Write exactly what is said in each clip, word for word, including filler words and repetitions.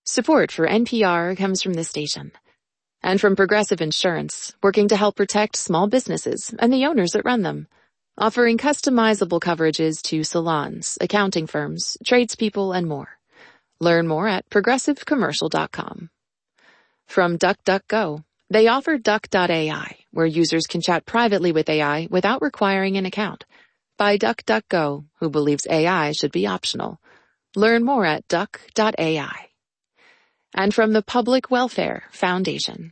Support for N P R comes from this station. And from Progressive Insurance, working to help protect small businesses and the owners that run them. Offering customizable coverages to salons, accounting firms, tradespeople, and more. Learn more at progressive commercial dot com. From DuckDuckGo, they offer duck dot A I, where users can chat privately with A I without requiring an account. By DuckDuckGo, who believes A I should be optional. Learn more at duck dot A I. And from the Public Welfare Foundation.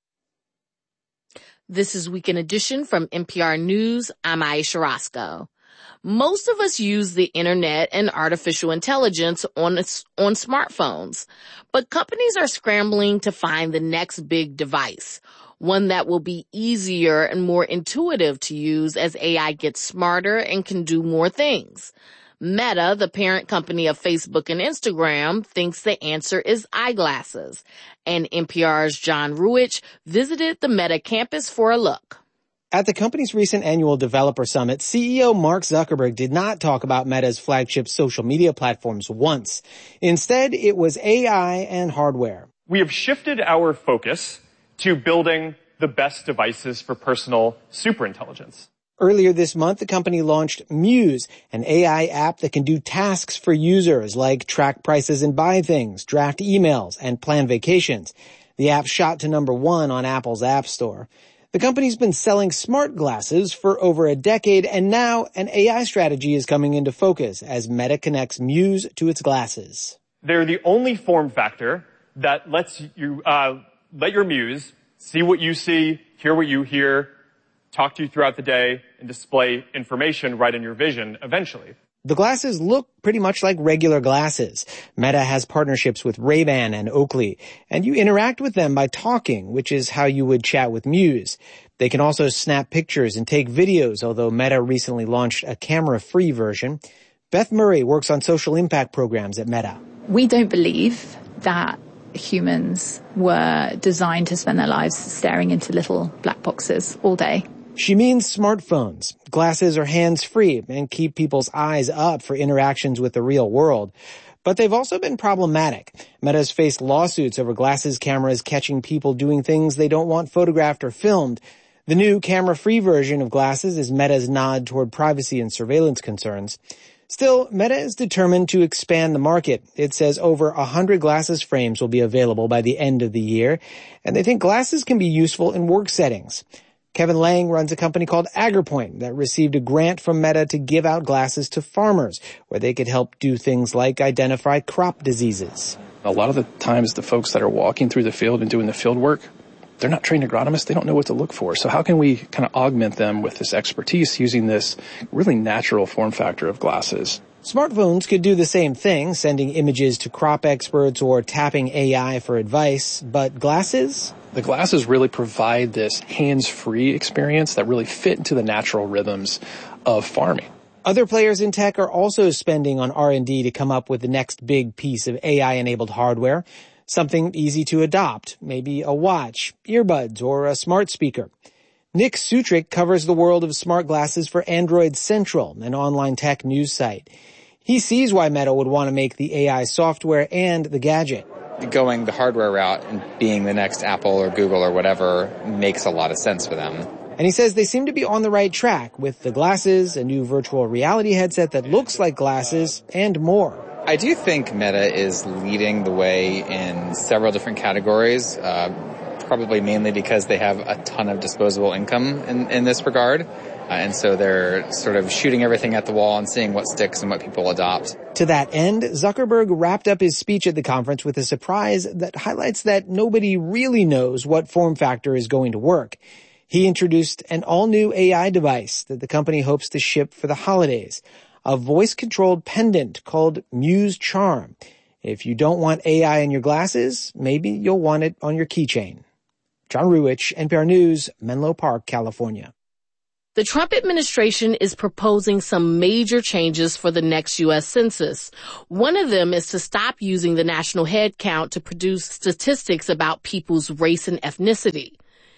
This is Weekend Edition from N P R News. I'm Aisha Roscoe. Most of us use the internet and artificial intelligence on, on smartphones, but companies are scrambling to find the next big device, one that will be easier and more intuitive to use as A I gets smarter and can do more things. Meta, the parent company of Facebook and Instagram, thinks the answer is eyeglasses. And N P R's John Ruwitch visited the Meta campus for a look. At the company's recent annual developer summit, C E O Mark Zuckerberg did not talk about Meta's flagship social media platforms once. Instead, it was A I and hardware. We have shifted our focus to building the best devices for personal superintelligence. Earlier this month, the company launched Muse, an A I app that can do tasks for users like track prices and buy things, draft emails, and plan vacations. The app shot to number one on Apple's App Store. The company's been selling smart glasses for over a decade, and now an A I strategy is coming into focus as Meta connects Muse to its glasses. They're the only form factor that lets you uh, let your Muse see what you see, hear what you hear, talk to you throughout the day, and display information right in your vision eventually. The glasses look pretty much like regular glasses. Meta has partnerships with Ray-Ban and Oakley, and you interact with them by talking, which is how you would chat with Muse. They can also snap pictures and take videos, although Meta recently launched a camera-free version. Beth Murray works on social impact programs at Meta. We don't believe that humans were designed to spend their lives staring into little black boxes all day. She means smartphones. Glasses are hands-free and keep people's eyes up for interactions with the real world. But they've also been problematic. Meta's faced lawsuits over glasses cameras catching people doing things they don't want photographed or filmed. The new camera-free version of glasses is Meta's nod toward privacy and surveillance concerns. Still, Meta is determined to expand the market. It says over one hundred glasses frames will be available by the end of the year, and they think glasses can be useful in work settings. Kevin Lang runs a company called AgriPoint that received a grant from Meta to give out glasses to farmers, where they could help do things like identify crop diseases. A lot of the times the folks that are walking through the field and doing the field work, they're not trained agronomists. They don't know what to look for. So how can we kind of augment them with this expertise using this really natural form factor of glasses? Smartphones could do the same thing, sending images to crop experts or tapping A I for advice, but glasses? The glasses really provide this hands-free experience that really fit into the natural rhythms of farming. Other players in tech are also spending on R and D to come up with the next big piece of A I-enabled hardware, something easy to adopt, maybe a watch, earbuds, or a smart speaker. Nick Sutrick covers the world of smart glasses for Android Central, an online tech news site. He sees why Meta would want to make the A I software and the gadget. Going the hardware route and being the next Apple or Google or whatever makes a lot of sense for them. And he says they seem to be on the right track with the glasses, a new virtual reality headset that looks like glasses, and more. I do think Meta is leading the way in several different categories, uh, probably mainly because they have a ton of disposable income in, in this regard. Uh, and so they're sort of shooting everything at the wall and seeing what sticks and what people adopt. To that end, Zuckerberg wrapped up his speech at the conference with a surprise that highlights that nobody really knows what form factor is going to work. He introduced an all-new A I device that the company hopes to ship for the holidays, a voice-controlled pendant called Muse Charm. If you don't want A I in your glasses, maybe you'll want it on your keychain. John Ruwitch, N P R News, Menlo Park, California. The Trump administration is proposing some major changes for the next U S Census. One of them is to stop using the national head count to produce statistics about people's race and ethnicity.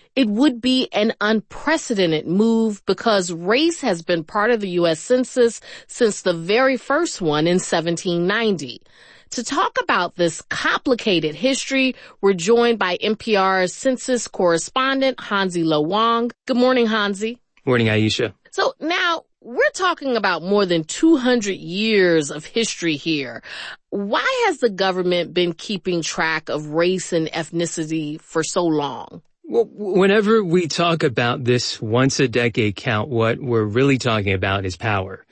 It would be an unprecedented move because race has been part of the U S Census since the very first one in seventeen ninety. To talk about this complicated history, we're joined by N P R's census correspondent, Hansi Lo Wang. Good morning, Hansi. Morning, Aisha. So now we're talking about more than two hundred years of history here. Why has the government been keeping track of race and ethnicity for so long? Well, whenever we talk about this once a decade count, what we're really talking about is power.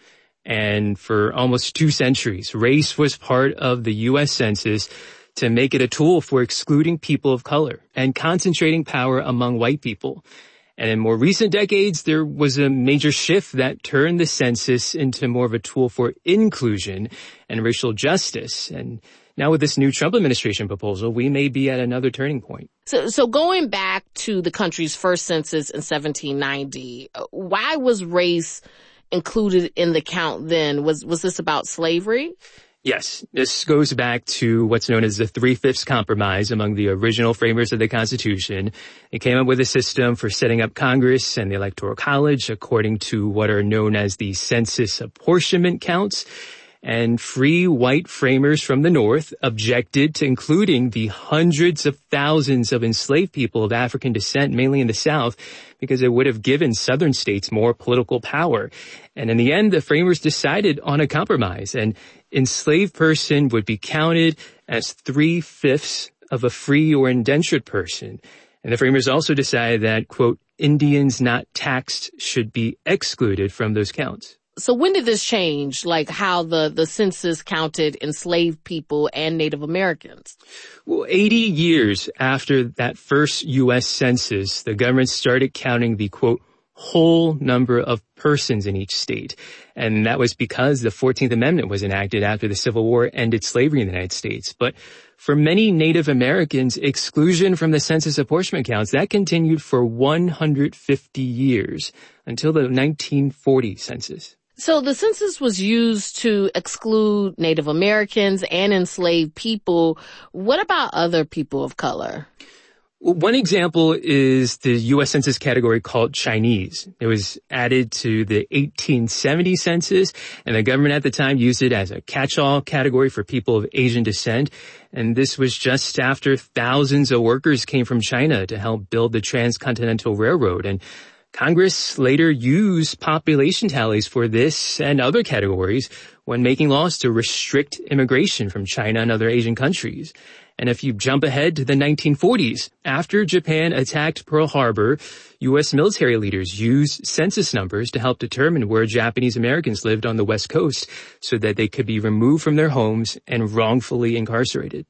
And for almost two centuries, race was part of the U S Census to make it a tool for excluding people of color and concentrating power among white people. And in more recent decades, there was a major shift that turned the census into more of a tool for inclusion and racial justice. And now with this new Trump administration proposal, we may be at another turning point. So, so going back to the country's first census in seventeen ninety, why was race included in the count then? Was, was this about slavery? Yes, this goes back to what's known as the Three-Fifths Compromise among the original framers of the Constitution. It came up with a system for setting up Congress and the Electoral College according to what are known as the census apportionment counts. And free white framers from the North objected to including the hundreds of thousands of enslaved people of African descent, mainly in the South, because it would have given Southern states more political power. And in the end, the framers decided on a compromise. An enslaved person would be counted as three-fifths of a free or indentured person. And the framers also decided that, quote, Indians not taxed should be excluded from those counts. So when did this change, like how the, the census counted enslaved people and Native Americans? Well, eighty years after that first U S Census, the government started counting the, quote, whole number of persons in each state. And that was because the fourteenth Amendment was enacted after the Civil War ended slavery in the United States. But for many Native Americans, exclusion from the census apportionment counts, that continued for one hundred fifty years until the nineteen forty census. So the census was used to exclude Native Americans and enslaved people. What about other people of color? One example is the U S Census category called Chinese. It was added to the eighteen seventy census, and the government at the time used it as a catch-all category for people of Asian descent. And this was just after thousands of workers came from China to help build the Transcontinental Railroad. And Congress later used population tallies for this and other categories when making laws to restrict immigration from China and other Asian countries. And if you jump ahead to the nineteen forties, after Japan attacked Pearl Harbor, U S military leaders used census numbers to help determine where Japanese Americans lived on the West Coast so that they could be removed from their homes and wrongfully incarcerated.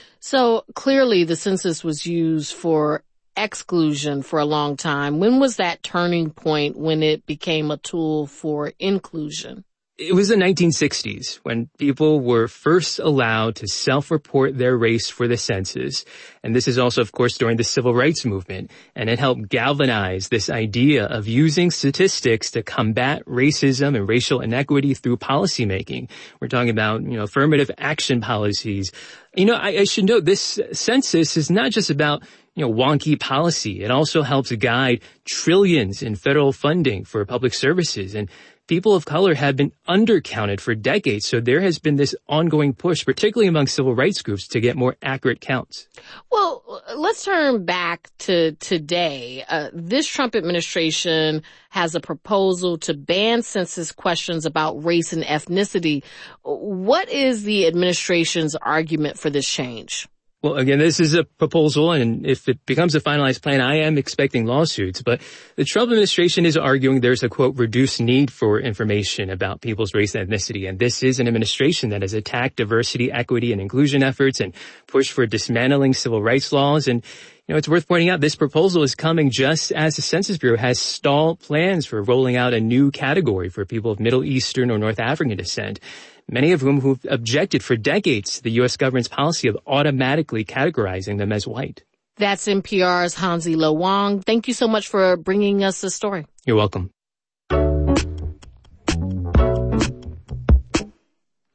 So clearly the census was used for exclusion for a long time. When was that turning point when it became a tool for inclusion? It was the nineteen sixties when people were first allowed to self-report their race for the census. And this is also, of course, during the Civil Rights Movement. And it helped galvanize this idea of using statistics to combat racism and racial inequity through policymaking. We're talking about, you know, affirmative action policies. You know, I, I should note this census is not just about, you know, wonky policy. It also helps guide trillions in federal funding for public services. And people of color have been undercounted for decades. So there has been this ongoing push, particularly among civil rights groups, to get more accurate counts. Well, let's turn back to today. Uh, this Trump administration has a proposal to ban census questions about race and ethnicity. What is the administration's argument for this change? Well, again, this is a proposal, and if it becomes a finalized plan, I am expecting lawsuits. But the Trump administration is arguing there's a, quote, reduced need for information about people's race and ethnicity. And this is an administration that has attacked diversity, equity, and inclusion efforts and pushed for dismantling civil rights laws. And, you know, it's worth pointing out this proposal is coming just as the Census Bureau has stalled plans for rolling out a new category for people of Middle Eastern or North African descent, many of whom who've objected for decades to the U S government's policy of automatically categorizing them as white. That's N P R's Hansi Lo Wang. Thank you so much for bringing us this story. You're welcome.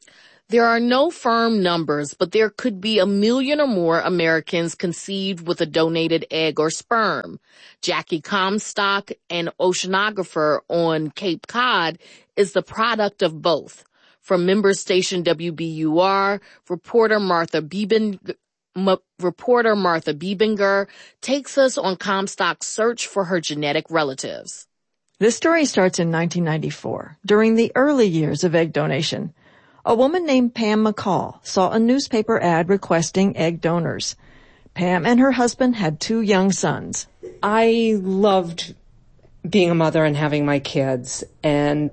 There are no firm numbers, but there could be a million or more Americans conceived with a donated egg or sperm. Jackie Comstock, an oceanographer on Cape Cod, is the product of both. From member station W B U R, reporter Martha Bieben, M- reporter Martha Biebinger takes us on Comstock's search for her genetic relatives. This story starts in nineteen ninety-four, during the early years of egg donation. A woman named Pam McCall saw a newspaper ad requesting egg donors. Pam and her husband had two young sons. I loved being a mother and having my kids, and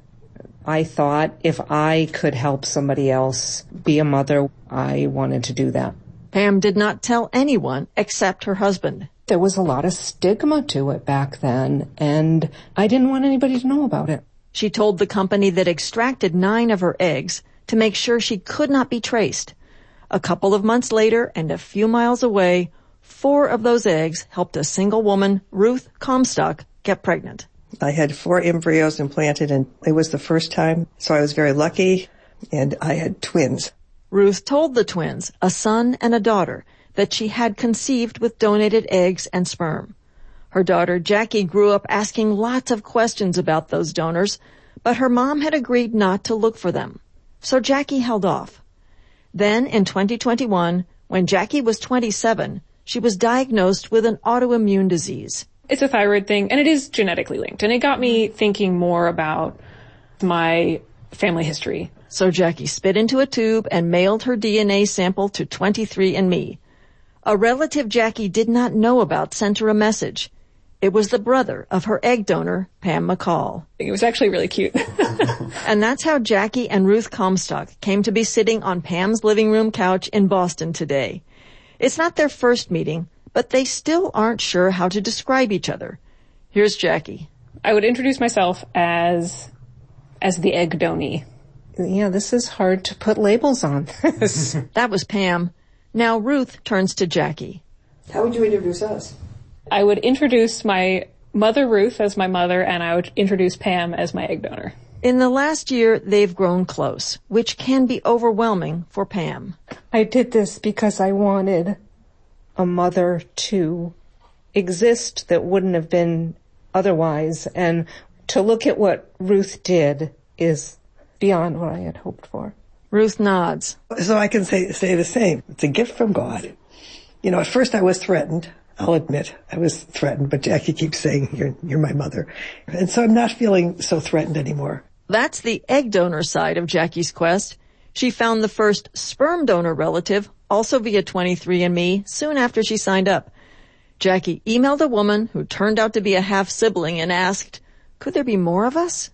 I thought if I could help somebody else be a mother, I wanted to do that. Pam did not tell anyone except her husband. There was a lot of stigma to it back then, and I didn't want anybody to know about it. She told the company that extracted nine of her eggs to make sure she could not be traced. A couple of months later, and a few miles away, four of those eggs helped a single woman, Ruth Comstock, get pregnant. I had four embryos implanted, and it was the first time, so I was very lucky, and I had twins. Ruth told the twins, a son and a daughter, that she had conceived with donated eggs and sperm. Her daughter, Jackie, grew up asking lots of questions about those donors, but her mom had agreed not to look for them. So Jackie held off. Then, in twenty twenty-one, when Jackie was twenty-seven, she was diagnosed with an autoimmune disease. It's a thyroid thing, and it is genetically linked. And it got me thinking more about my family history. So Jackie spit into a tube and mailed her D N A sample to twenty-three and me. A relative Jackie did not know about sent her a message. It was the brother of her egg donor, Pam McCall. It was actually really cute. And that's how Jackie and Ruth Comstock came to be sitting on Pam's living room couch in Boston today. It's not their first meeting, but they still aren't sure how to describe each other. Here's Jackie. I would introduce myself as as the egg donee. Yeah, this is hard to put labels on. That was Pam. Now Ruth turns to Jackie. How would you introduce us? I would introduce my mother, Ruth, as my mother, and I would introduce Pam as my egg donor. In the last year, they've grown close, which can be overwhelming for Pam. I did this because I wanted a mother to exist that wouldn't have been otherwise, and to look at what Ruth did is beyond what I had hoped for. Ruth nods. So I can say say the same. It's a gift from God. You know, at first I was threatened. I'll admit I was threatened, but Jackie keeps saying, you're, you're my mother. And so I'm not feeling so threatened anymore. That's the egg donor side of Jackie's quest. She found the first sperm donor relative, also via twenty-three and me, soon after she signed up. Jackie emailed a woman who turned out to be a half-sibling and asked, could there be more of us?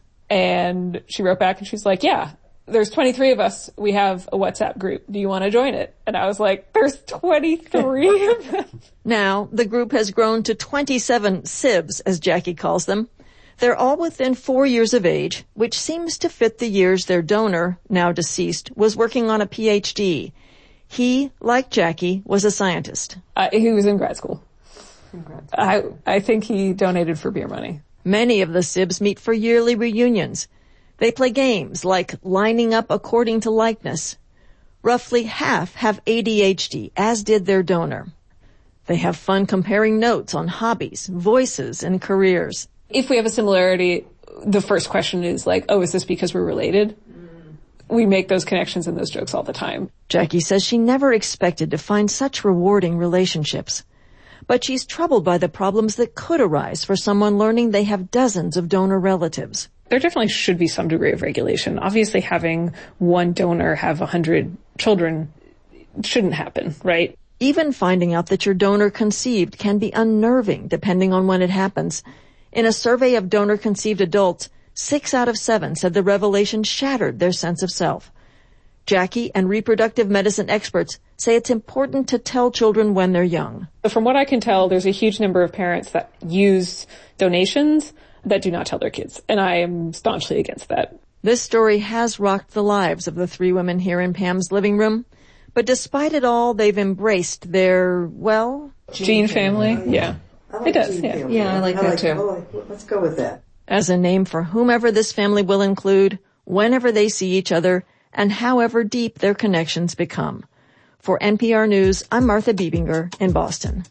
And she wrote back and she's like, yeah, there's twenty-three of us. We have a WhatsApp group. Do you want to join it? And I was like, there's twenty-three of them. Now, the group has grown to twenty-seven sibs, as Jackie calls them. They're all within four years of age, which seems to fit the years their donor, now deceased, was working on a P H D. He, like Jackie, was a scientist. Uh, he was in grad school. In grad school. I, I think he donated for beer money. Many of the sibs meet for yearly reunions. They play games like lining up according to likeness. Roughly half have A D H D, as did their donor. They have fun comparing notes on hobbies, voices, and careers. If we have a similarity, the first question is like, oh, is this because we're related? Mm. We make those connections and those jokes all the time. Jackie says she never expected to find such rewarding relationships. But she's troubled by the problems that could arise for someone learning they have dozens of donor relatives. There definitely should be some degree of regulation. Obviously, having one donor have a hundred children shouldn't happen, right? Even finding out that your donor conceived can be unnerving depending on when it happens. In a survey of donor-conceived adults, six out of seven said the revelation shattered their sense of self. Jackie and reproductive medicine experts say it's important to tell children when they're young. From what I can tell, there's a huge number of parents that use donations that do not tell their kids, and I am staunchly against that. This story has rocked the lives of the three women here in Pam's living room, but despite it all, they've embraced their, well... Gene family, family. Yeah. Like it does, yeah. Family. Yeah, I like I that like, too. Oh, let's go with that. As a name for whomever this family will include, whenever they see each other, and however deep their connections become. For N P R News, I'm Martha Biebinger in Boston.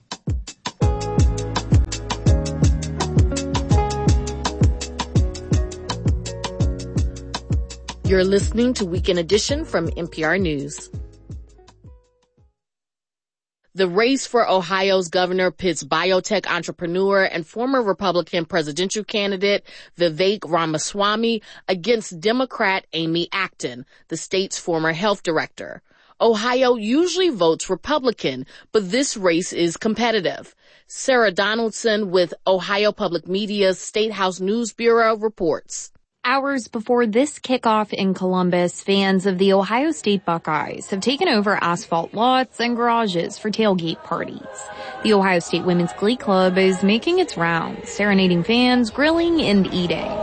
You're listening to Weekend Edition from N P R News. The race for Ohio's governor pits biotech entrepreneur and former Republican presidential candidate Vivek Ramaswamy against Democrat Amy Acton, the state's former health director. Ohio usually votes Republican, but this race is competitive. Sarah Donaldson with Ohio Public Media's State House News Bureau reports. Hours before this kickoff in Columbus, fans of the Ohio State Buckeyes have taken over asphalt lots and garages for tailgate parties. The Ohio State Women's Glee Club is making its rounds, serenading fans, grilling, and eating.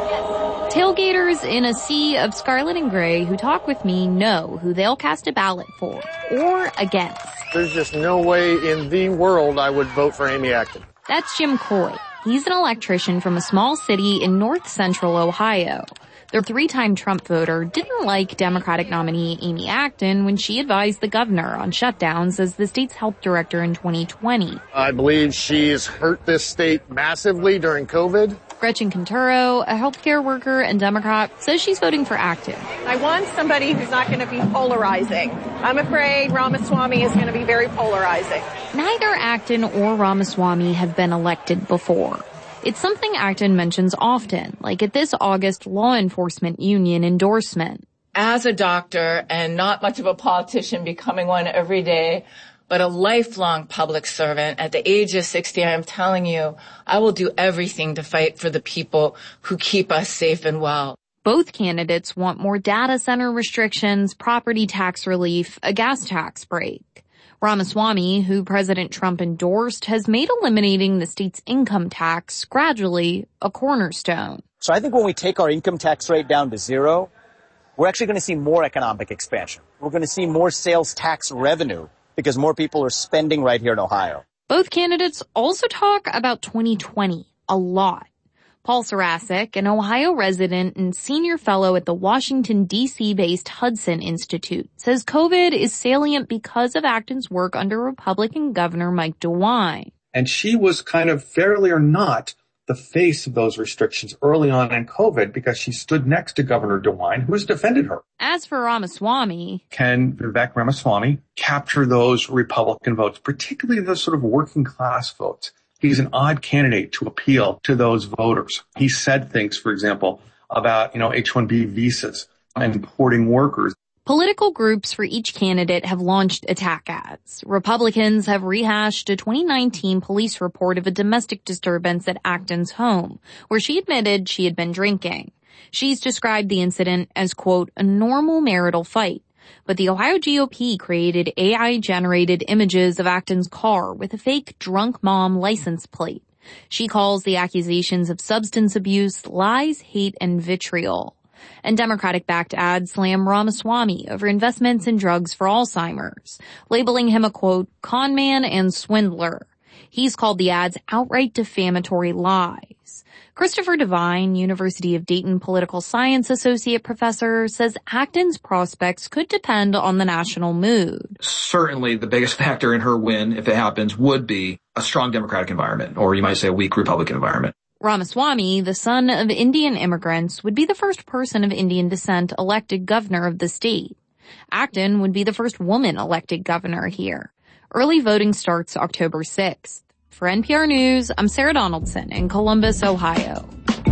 Tailgaters in a sea of scarlet and gray who talk with me know who they'll cast a ballot for or against. There's just no way in the world I would vote for Amy Acton. That's Jim Coy. He's an electrician from a small city in north central Ohio. The three-time Trump voter didn't like Democratic nominee Amy Acton when she advised the governor on shutdowns as the state's health director in twenty twenty. I believe she's hurt this state massively during COVID. Gretchen Conturo, a healthcare worker and Democrat, says she's voting for Acton. I want somebody who's not going to be polarizing. I'm afraid Ramaswamy is going to be very polarizing. Neither Acton or Ramaswamy have been elected before. It's something Acton mentions often, like at this August law enforcement union endorsement. As a doctor and not much of a politician, becoming one every day, but a lifelong public servant, at the age of sixty, I am telling you, I will do everything to fight for the people who keep us safe and well. Both candidates want more data center restrictions, property tax relief, a gas tax break. Ramaswamy, who President Trump endorsed, has made eliminating the state's income tax gradually a cornerstone. So I think when we take our income tax rate down to zero, we're actually going to see more economic expansion. We're going to see more sales tax revenue because more people are spending right here in Ohio. Both candidates also talk about twenty twenty a lot. Paul Sarasic, an Ohio resident and senior fellow at the Washington, D C-based Hudson Institute, says COVID is salient because of Acton's work under Republican Governor Mike DeWine. And she was kind of, fairly or not, the face of those restrictions early on in COVID because she stood next to Governor DeWine, who has defended her. As for Ramaswamy, can Vivek Ramaswamy capture those Republican votes, particularly the sort of working class votes? He's an odd candidate to appeal to those voters. He said things, for example, about, you know, H one B visas and importing workers. Political groups for each candidate have launched attack ads. Republicans have rehashed a twenty nineteen police report of a domestic disturbance at Acton's home, where she admitted she had been drinking. She's described the incident as, quote, a normal marital fight. But the Ohio G O P created A I-generated images of Acton's car with a fake drunk mom license plate. She calls the accusations of substance abuse lies, hate, and vitriol. And Democratic-backed ads slam Ramaswamy over investments in drugs for Alzheimer's, labeling him a, quote, con man and swindler. He's called the ads outright defamatory lies. Christopher Devine, University of Dayton political science associate professor, says Acton's prospects could depend on the national mood. Certainly the biggest factor in her win, if it happens, would be a strong Democratic environment, or you might say a weak Republican environment. Ramaswamy, the son of Indian immigrants, would be the first person of Indian descent elected governor of the state. Acton would be the first woman elected governor here. Early voting starts October sixth. For N P R News, I'm Sarah Donaldson in Columbus, Ohio.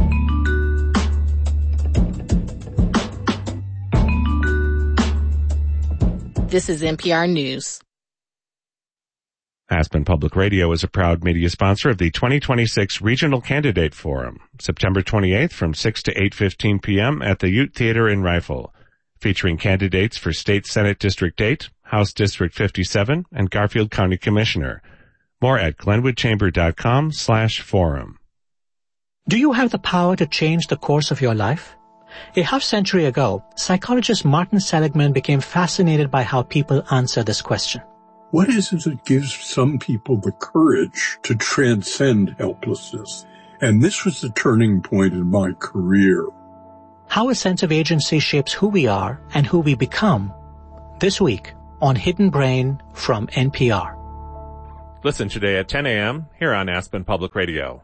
This is N P R News. Aspen Public Radio is a proud media sponsor of the twenty twenty-six Regional Candidate Forum, September twenty-eighth from six to eight fifteen p.m. at the Ute Theater in Rifle, featuring candidates for State Senate District eight, House District fifty-seven, and Garfield County Commissioner. More at glenwoodchamber.com slash forum. Do you have the power to change the course of your life? A half century ago, psychologist Martin Seligman became fascinated by how people answer this question. What is it that gives some people the courage to transcend helplessness? And this was the turning point in my career. How a sense of agency shapes who we are and who we become. This week on Hidden Brain from N P R. Listen today at ten a.m. here on Aspen Public Radio.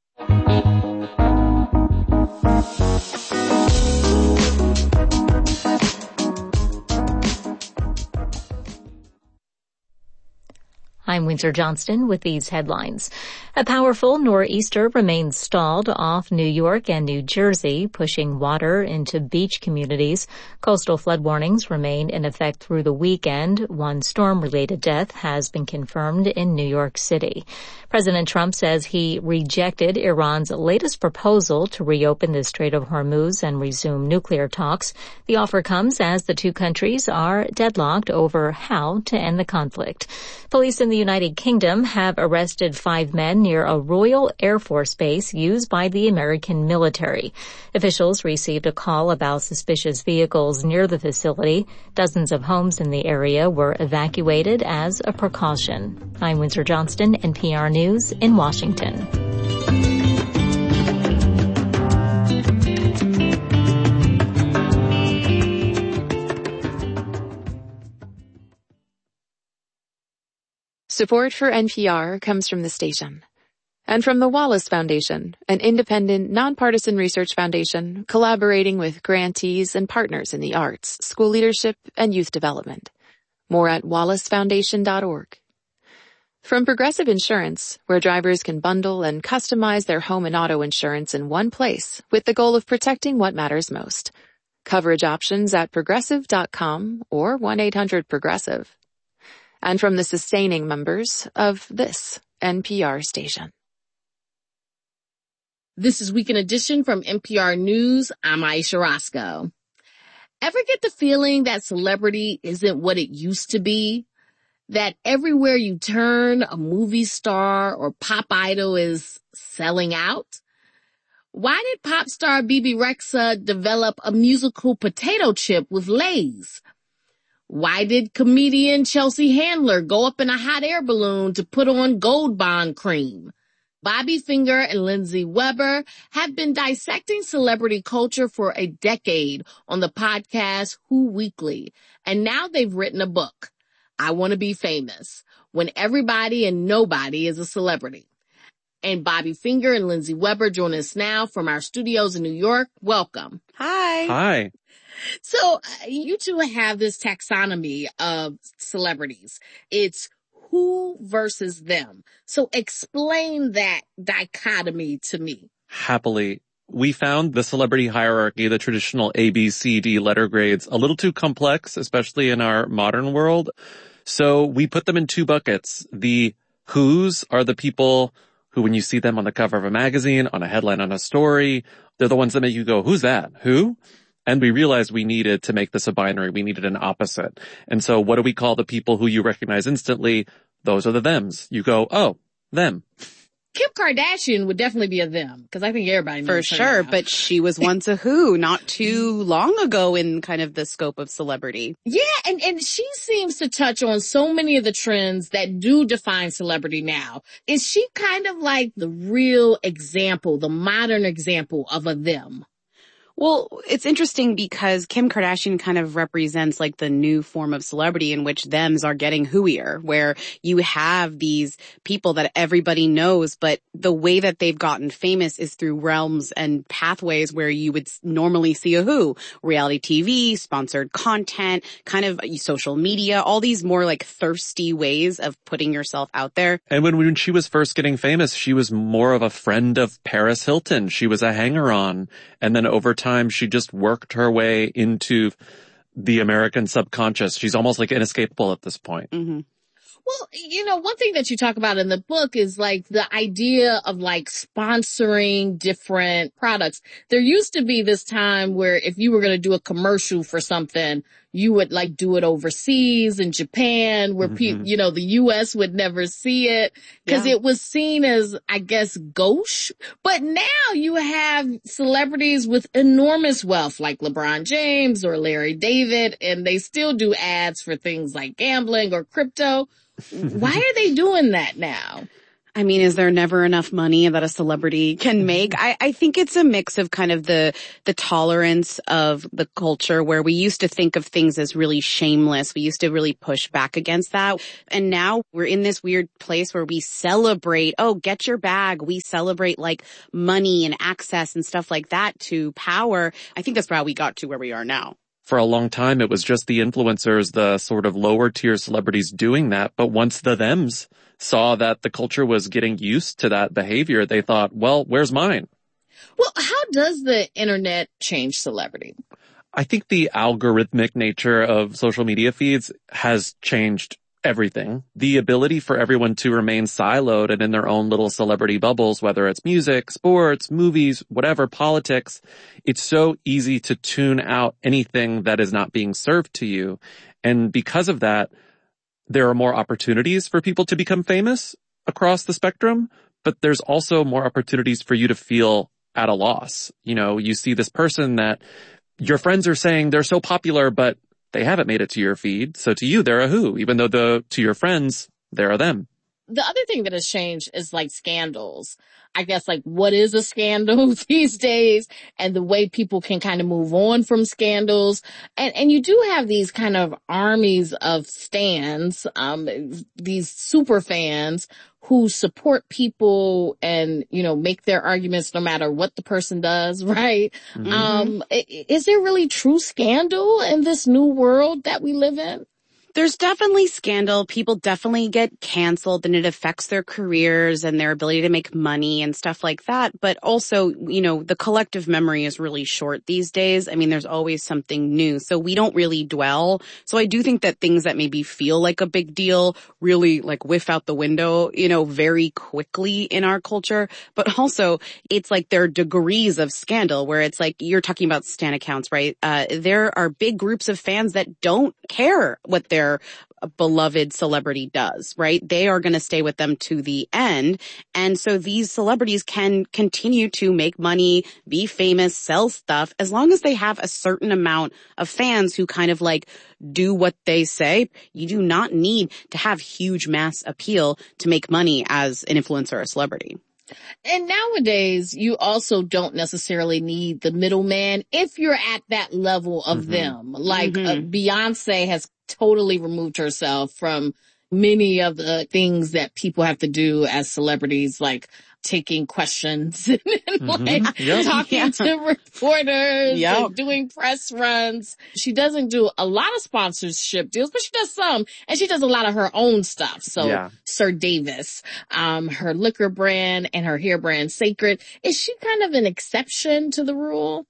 I'm Windsor Johnston with these headlines. A powerful nor'easter remains stalled off New York and New Jersey, pushing water into beach communities. Coastal flood warnings remain in effect through the weekend. One storm-related death has been confirmed in New York City. President Trump says he rejected Iran's latest proposal to reopen the Strait of Hormuz and resume nuclear talks. The offer comes as the two countries are deadlocked over how to end the conflict. Police in the United Kingdom have arrested five men near a Royal Air Force base used by the American military. Officials received a call about suspicious vehicles near the facility. Dozens of homes in the area were evacuated as a precaution. I'm Windsor Johnston, N P R News in Washington. Support for N P R comes from the station and from the Wallace Foundation, an independent, nonpartisan research foundation collaborating with grantees and partners in the arts, school leadership, and youth development. More at wallace foundation dot org. From Progressive Insurance, where drivers can bundle and customize their home and auto insurance in one place with the goal of protecting what matters most. Coverage options at progressive dot com or one eight hundred progressive. And from the sustaining members of this N P R station. This is Weekend Edition from N P R News. I'm Aisha Roscoe. Ever get the feeling that celebrity isn't what it used to be? That everywhere you turn, a movie star or pop idol is selling out? Why did pop star Bebe Rexha develop a musical potato chip with Lay's? Why did comedian Chelsea Handler go up in a hot air balloon to put on Gold Bond cream? Bobby Finger and Lindsay Weber have been dissecting celebrity culture for a decade on the podcast Who Weekly, and now they've written a book, I Want to Be Famous, When Everybody and Nobody is a Celebrity. And Bobby Finger and Lindsay Weber join us now from our studios in New York. Welcome. Hi. Hi. So uh, you two have this taxonomy of celebrities. It's who versus them. So explain that dichotomy to me. Happily. We found the celebrity hierarchy, the traditional A, B, C, D letter grades, a little too complex, especially in our modern world. So we put them in two buckets. The who's are the people who, when you see them on the cover of a magazine, on a headline, on a story, they're the ones that make you go, who's that? Who? And we realized we needed to make this a binary. We needed an opposite. And so what do we call the people who you recognize instantly? Those are the thems. You go, oh, them. Kim Kardashian would definitely be a them, because I think everybody knows For her sure, now. but she was once a who not too long ago in kind of the scope of celebrity. Yeah, and, and she seems to touch on so many of the trends that do define celebrity now. Is she kind of like the real example, the modern example of a them? Well, it's interesting because Kim Kardashian kind of represents like the new form of celebrity in which thems are getting whoier, where you have these people that everybody knows, but the way that they've gotten famous is through realms and pathways where you would normally see a who. Reality T V, sponsored content, kind of social media, all these more like thirsty ways of putting yourself out there. And when, when she was first getting famous, she was more of a friend of Paris Hilton. She was a hanger-on. And then over time, she just worked her way into the American subconscious. She's almost like inescapable at this point. Mm-hmm. Well, you know, one thing that you talk about in the book is like the idea of like sponsoring different products. There used to be this time where if you were going to do a commercial for something, you would like do it overseas in Japan where, mm-hmm. pe- you know, the U S would never see it because yeah. it was seen as, I guess, gauche. But now you have celebrities with enormous wealth like LeBron James or Larry David, and they still do ads for things like gambling or crypto. Why are they doing that now? I mean, is there never enough money that a celebrity can make? I, I think it's a mix of kind of the, the tolerance of the culture where we used to think of things as really shameless. We used to really push back against that. And now we're in this weird place where we celebrate, oh, get your bag. We celebrate like money and access and stuff like that to power. I think that's how we got to where we are now. For a long time, it was just the influencers, the sort of lower tier celebrities doing that. But once the thems saw that the culture was getting used to that behavior, they thought, well, where's mine? Well, how does the internet change celebrity? I think the algorithmic nature of social media feeds has changed everything. The ability for everyone to remain siloed and in their own little celebrity bubbles, whether it's music, sports, movies, whatever, politics, it's so easy to tune out anything that is not being served to you. And because of that, there are more opportunities for people to become famous across the spectrum, but there's also more opportunities for you to feel at a loss. You know, you see this person that your friends are saying they're so popular, but they haven't made it to your feed. So to you, they're a who, even though the to your friends, they're a them. The other thing that has changed is like scandals. I guess like what is a scandal these days and the way people can kind of move on from scandals. And, and you do have these kind of armies of stans, um, these super fans who support people and, you know, make their arguments no matter what the person does, right? Mm-hmm. Um, is there really true scandal in this new world that we live in? There's definitely scandal. People definitely get canceled and it affects their careers and their ability to make money and stuff like that. But also, you know, the collective memory is really short these days. I mean, there's always something new. So we don't really dwell. So I do think that things that maybe feel like a big deal really like whiff out the window, you know, very quickly in our culture. But also it's like there are degrees of scandal where it's like you're talking about stan accounts, right? Uh, there are big groups of fans that don't care what their beloved celebrity does, right? They are going to stay with them to the end. And so these celebrities can continue to make money, be famous, sell stuff, as long as they have a certain amount of fans who kind of like do what they say. You do not need to have huge mass appeal to make money as an influencer or a celebrity. And nowadays, you also don't necessarily need the middleman if you're at that level of mm-hmm. them. Like mm-hmm. uh, Beyonce has totally removed herself from many of the things that people have to do as celebrities, like taking questions and mm-hmm. like yep. talking yeah. to reporters yep. and doing press runs. She doesn't do a lot of sponsorship deals, but she does some, and she does a lot of her own stuff. So yeah. Sir Davis, um, her liquor brand and her hair brand Sacred, is she kind of an exception to the rule?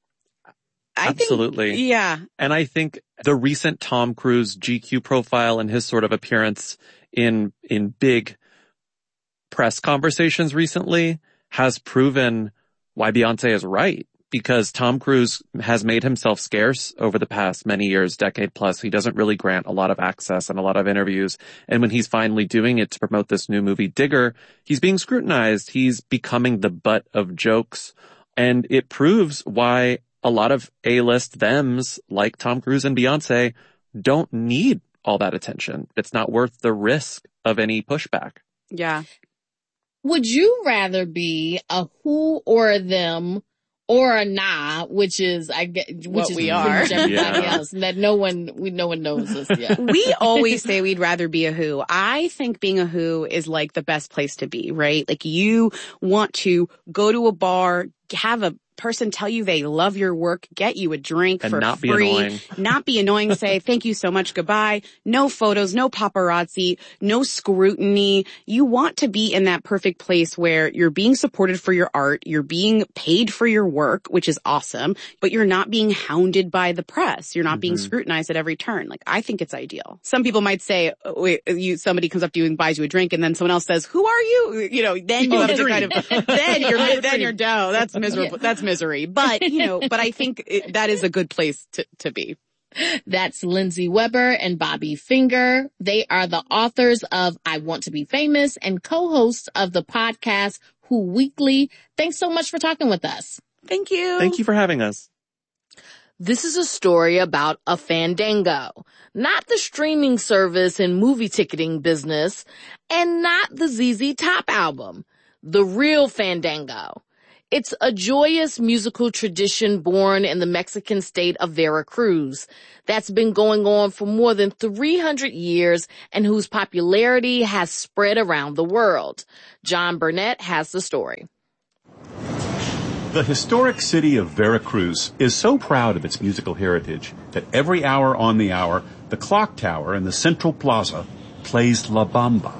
I Absolutely. Think, yeah. And I think the recent Tom Cruise G Q profile and his sort of appearance in, in big press conversations recently has proven why Beyonce is right. Because Tom Cruise has made himself scarce over the past many years, decade plus. He doesn't really grant a lot of access and a lot of interviews. And when he's finally doing it to promote this new movie, Digger, he's being scrutinized. He's becoming the butt of jokes. And it proves why a lot of A-list thems like Tom Cruise and Beyonce don't need all that attention. It's not worth the risk of any pushback. Yeah. Would you rather be a who or a them or a nah, which is, I get, which what is we are. everybody yeah. else, that no one, we, no one knows us yet. We always say we'd rather be a who. I think being a who is like the best place to be, right? Like you want to go to a bar, have a person tell you they love your work, get you a drink and for not free, be annoying. not be annoying, say thank you so much, goodbye, no photos, no paparazzi, no scrutiny. You want to be in that perfect place where you're being supported for your art, you're being paid for your work, which is awesome, but you're not being hounded by the press. You're not mm-hmm. being scrutinized at every turn. Like, I think it's ideal. Some people might say, wait, you, somebody comes up to you and buys you a drink and then someone else says, who are you? You know, then you have to kind of, then you're, then you're down. That's miserable. Yeah. That's misery. But, you know, but I think it, that is a good place to, to be. That's Lindsay Weber and Bobby Finger. They are the authors of I Want to Be Famous and co-hosts of the podcast Who Weekly. Thanks so much for talking with us. Thank you. Thank you for having us. This is a story about a fandango, not the streaming service and movie ticketing business, and not the Z Z Top album, the real fandango. It's a joyous musical tradition born in the Mexican state of Veracruz that's been going on for more than three hundred years and whose popularity has spread around the world. John Burnett has the story. The historic city of Veracruz is so proud of its musical heritage that every hour on the hour, the clock tower in the central plaza plays La Bamba.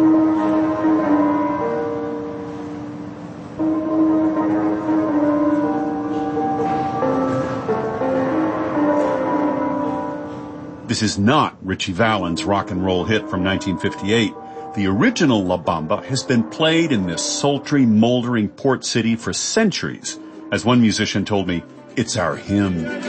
This is not Ritchie Valens' rock and roll hit from nineteen fifty-eight. The original La Bamba has been played in this sultry, moldering port city for centuries. As one musician told me, it's our hymn.